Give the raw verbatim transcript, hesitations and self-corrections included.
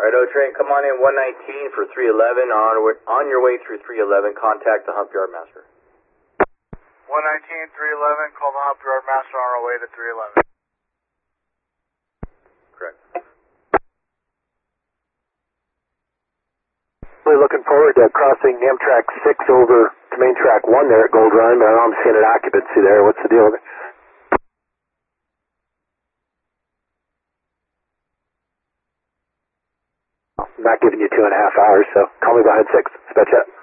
Alright, O-Train, come on in one nineteen for three eleven, on, on your way through three eleven, contact the Hump Yard Master. one nineteen, three eleven, call the Hump Yard Master on our way to three eleven. Correct. Really looking forward to crossing Amtrak six over to main track one there at Gold Run, but I know I'm seeing an occupancy there. What's the deal? I'm not giving you two and a half hours, so call me behind six. Dispatch up.